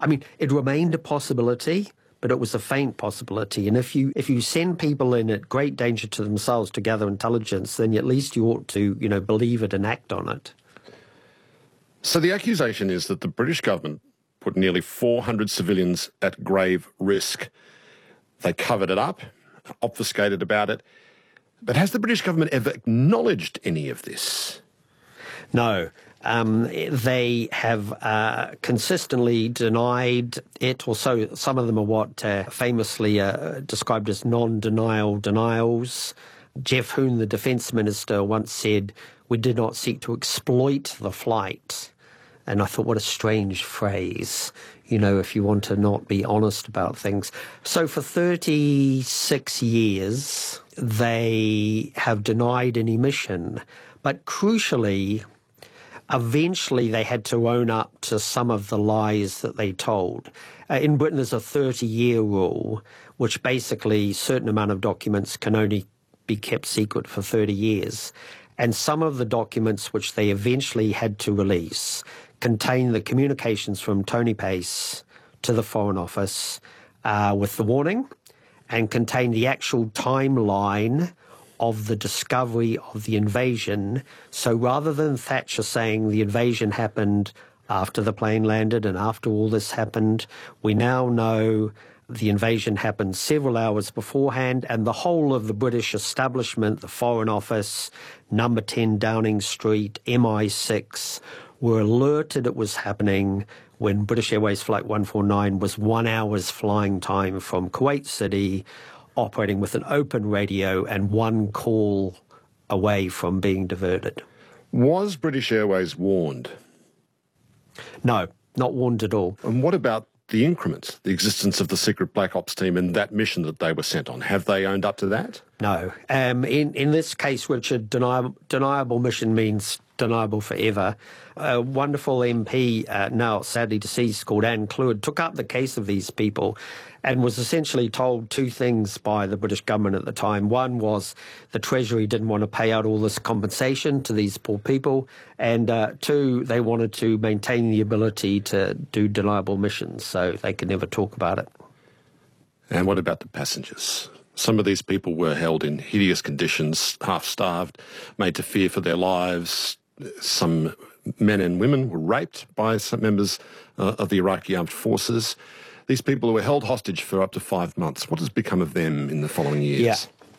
I mean, it remained a possibility, but it was a faint possibility. And if you send people in at great danger to themselves to gather intelligence, then at least you ought to, believe it and act on it. So the accusation is that the British government put nearly 400 civilians at grave risk. They covered it up, obfuscated about it. But has the British government ever acknowledged any of this? No. They have consistently denied it, or so some of them are what famously described as non-denial denials. Jeff Hoon, the Defence Minister, once said, "We did not seek to exploit the flight." And I thought, what a strange phrase, if you want to not be honest about things. So for 36 years, they have denied any mission. But crucially, eventually they had to own up to some of the lies that they told. In Britain, there's a 30-year rule, which basically a certain amount of documents can only be kept secret for 30 years. And some of the documents which they eventually had to release contain the communications from Tony Pace to the Foreign Office with the warning, and contain the actual timeline of the discovery of the invasion. So rather than Thatcher saying the invasion happened after the plane landed and after all this happened, we now know the invasion happened several hours beforehand, and the whole of the British establishment, the Foreign Office, number 10 Downing Street, MI6, were alerted it was happening when British Airways Flight 149 was 1 hour's flying time from Kuwait City, operating with an open radio and one call away from being diverted. Was British Airways warned? No, not warned at all. And what about the increments, the existence of the secret Black Ops team and that mission that they were sent on? Have they owned up to that? No. In this case, Richard, deniable mission means deniable forever. A wonderful MP, now sadly deceased, called Anne Cleward, took up the case of these people and was essentially told two things by the British government at the time. One was the Treasury didn't want to pay out all this compensation to these poor people, and two, they wanted to maintain the ability to do deniable missions, so they could never talk about it. And what about the passengers? Some of these people were held in hideous conditions, half-starved, made to fear for their lives. Some men and women were raped by some members of the Iraqi armed forces. These people were held hostage for up to 5 months. What has become of them in the following years? Yeah.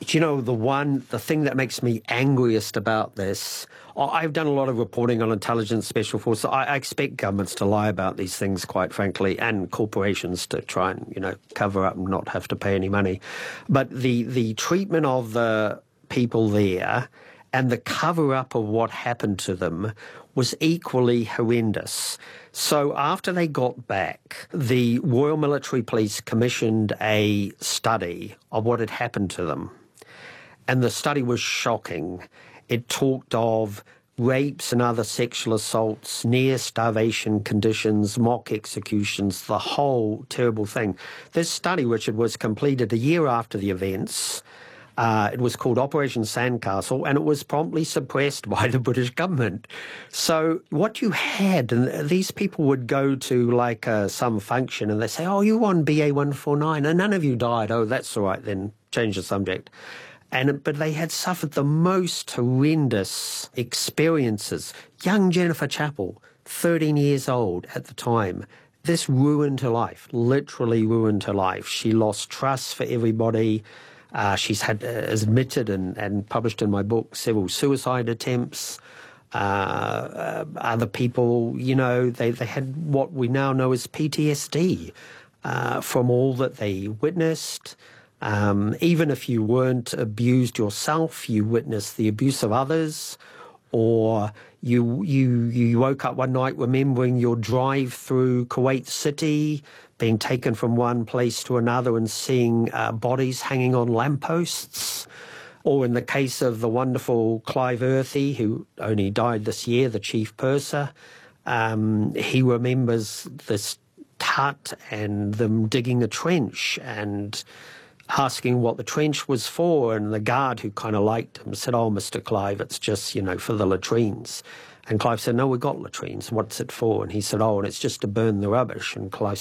The thing that makes me angriest about this, I've done a lot of reporting on intelligence special forces. I expect governments to lie about these things, quite frankly, and corporations to try and, cover up and not have to pay any money. But the treatment of the people there and the cover-up of what happened to them was equally horrendous. So after they got back, the Royal Military Police commissioned a study of what had happened to them. And the study was shocking. It talked of rapes and other sexual assaults, near starvation conditions, mock executions, the whole terrible thing. This study, Richard, was completed a year after the events. It was called Operation Sandcastle, and it was promptly suppressed by the British government. So what you had, and these people would go to some function and they say, "Oh, you were on BA 149 and none of you died." "Oh, that's all right, then change the subject." But they had suffered the most horrendous experiences. Young Jennifer Chappell, 13 years old at the time, this ruined her life, literally ruined her life. She lost trust for everybody. She's had admitted and published in my book several suicide attempts. Other people, they had what we now know as PTSD from all that they witnessed. Even if you weren't abused yourself, you witnessed the abuse of others, or you woke up one night remembering your drive through Kuwait City, being taken from one place to another and seeing bodies hanging on lampposts. Or in the case of the wonderful Clive Earthy, who only died this year, the chief purser, he remembers this hut and them digging a trench and asking what the trench was for, and the guard, who kind of liked him, said, "Oh, Mr. Clive, it's just, for the latrines." And Clive said, "No, we've got latrines. What's it for?" And he said, "Oh, and it's just to burn the rubbish." And Clive